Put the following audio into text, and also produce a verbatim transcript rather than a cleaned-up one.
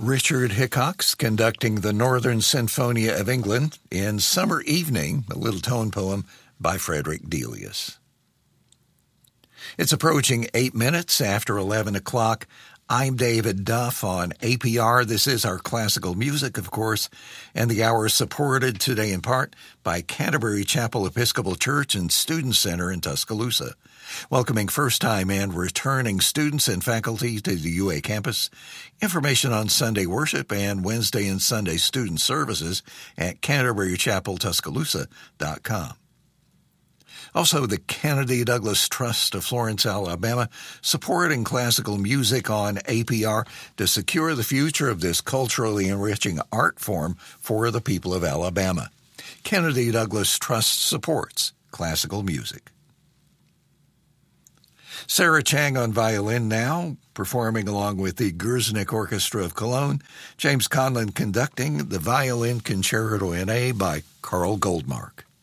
Richard Hickox conducting the Northern Sinfonia of England in Summer Evening, a little tone poem by Frederick Delius. It's approaching eight minutes after eleven o'clock. I'm David Duff on A P R. This is our classical music, of course, and the hour is supported today in part by Canterbury Chapel Episcopal Church and Student Center in Tuscaloosa, welcoming first-time and returning students and faculty to the U A campus. Information on Sunday worship and Wednesday and Sunday student services at canterbury chapel tuscaloosa dot com. Also, the Kennedy Douglas Trust of Florence, Alabama, supporting classical music on A P R to secure the future of this culturally enriching art form for the people of Alabama. Kennedy Douglas Trust supports classical music. Sarah Chang on violin now, performing along with the Gersnick Orchestra of Cologne. James Conlon conducting the Violin Concerto in A by Carl Goldmark.